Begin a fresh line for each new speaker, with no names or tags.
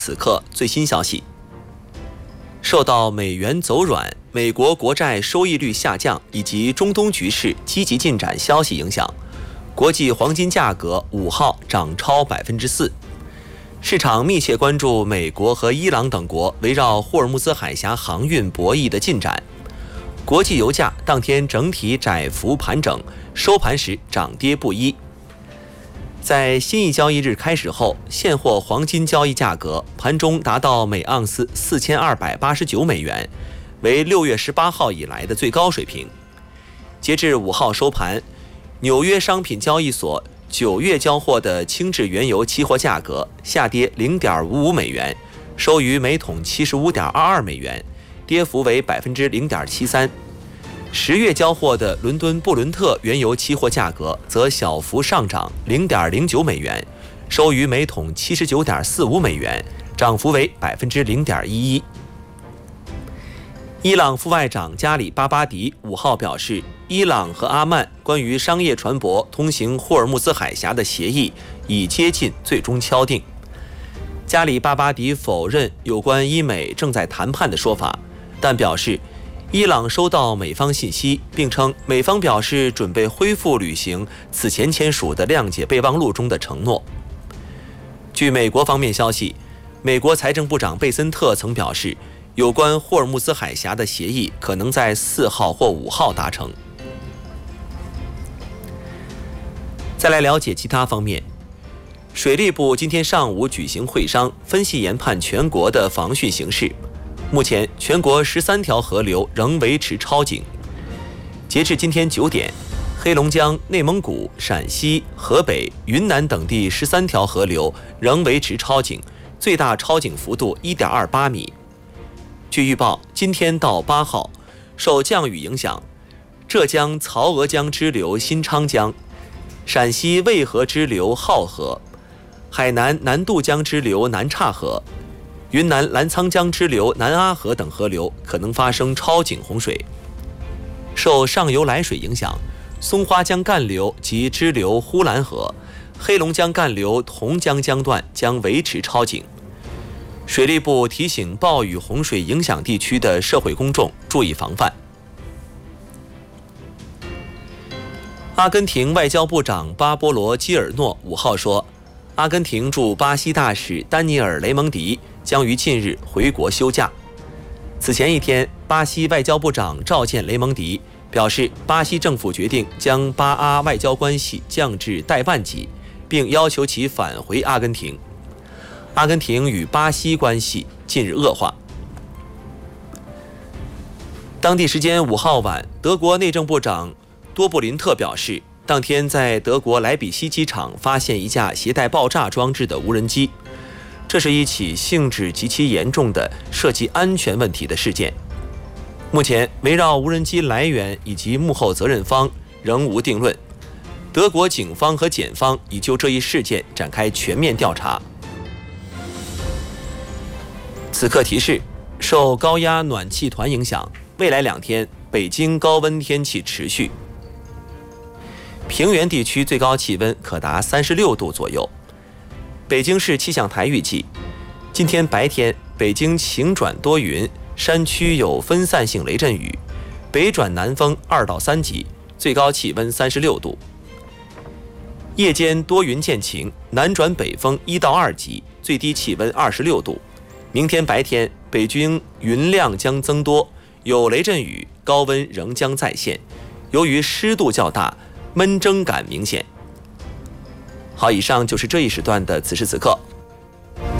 此刻最新消息，受到美元走软、美国国债收益率下降以及中东局势积极进展消息影响，国际黄金价格5号涨超4%。市场密切关注美国和伊朗等国围绕霍尔木兹海峡航运博弈的进展。国际油价当天整体窄幅盘整，收盘时涨跌不一。在新一交易日开始后，现货黄金交易价格盘中达到每盎司4289美元，为6月18号以来的最高水平。截至5号收盘，纽约商品交易所9月交货的轻质原油期货价格下跌0.55美元，收于每桶75.22美元，跌幅为0.73%。10月交货的伦敦布伦特原油期货价格则小幅上涨0.09美元，收于每桶79.45美元，涨幅为0.11%。伊朗副外长加里巴巴迪5号表示，伊朗和阿曼关于商业船舶通行霍尔木兹海峡的协议已接近最终敲定。加里巴巴迪否认有关伊美正在谈判的说法，但表示伊朗收到美方信息，并称美方表示准备恢复履行此前签署的谅解备忘录中的承诺。据美国方面消息，美国财政部长贝森特曾表示，有关霍尔木兹海峡的协议可能在4号或5号达成。再来了解其他方面，水利部今天上午举行会商，分析研判全国的防汛形势。目前，全国13条河流仍维持超警。截至今天9点，黑龙江、内蒙古、陕西、河北、云南等地13条河流仍维持超警，最大超警幅度1.28米。据预报，今天到8号，受降雨影响，浙江曹娥江支流新昌江、陕西渭河支流浩河、海南南渡江支流南岔河、云南澜沧江支流南阿河等河流可能发生超警洪水。受上游来水影响，松花江干流及支流呼兰河、黑龙江干流同江江段将维持超警。水利部提醒暴雨洪水影响地区的社会公众注意防范。阿根廷外交部长巴波罗·基尔诺5号说，阿根廷驻巴西大使丹尼尔·雷蒙迪将于近日回国休假。此前一天，巴西外交部长召见雷蒙迪，表示巴西政府决定将巴阿外交关系降至代办级，并要求其返回阿根廷。阿根廷与巴西关系近日恶化。当地时间5号晚，德国内政部长多布林特表示，当天在德国莱比锡机场发现一架携带爆炸装置的无人机，这是一起性质极其严重的涉及安全问题的事件。目前，围绕无人机来源以及幕后责任方仍无定论。德国警方和检方已就这一事件展开全面调查。此刻提示，受高压暖气团影响，未来2天北京高温天气持续。平原地区最高气温可达36度左右。北京市气象台预计，今天白天北京晴转多云，山区有分散性雷阵雨，北转南风2到3级，最高气温36度。夜间多云见晴，南转北风1到2级，最低气温26度。明天白天北京云量将增多，有雷阵雨，高温仍将再现。由于湿度较大，闷蒸感明显。好，以上就是这一时段的此时此刻。